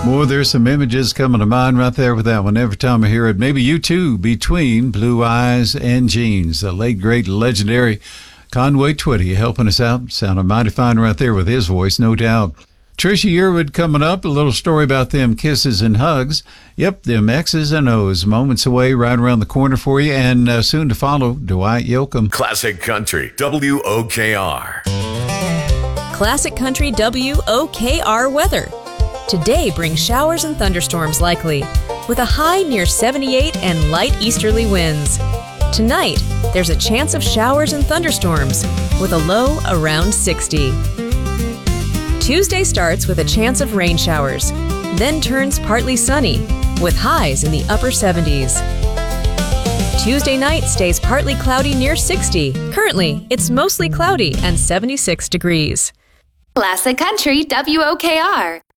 Boy, there's some images coming to mind right there with that one. Every time I hear it, maybe you too, between Blue Eyes and Jeans. The late, great, legendary Conway Twitty helping us out. Sounded mighty fine right there with his voice, no doubt. Trisha Yearwood coming up, a little story about them kisses and hugs. Yep, them X's and O's, moments away, right around the corner for you. And soon to follow, Dwight Yoakam. Classic Country, WOKR. Classic Country WOKR weather. Today brings showers and thunderstorms likely, with a high near 78 and light easterly winds. Tonight, there's a chance of showers and thunderstorms, with a low around 60. Tuesday starts with a chance of rain showers, then turns partly sunny, with highs in the upper 70s. Tuesday night stays partly cloudy near 60. Currently, it's mostly cloudy and 76 degrees. Classic Country WOKR.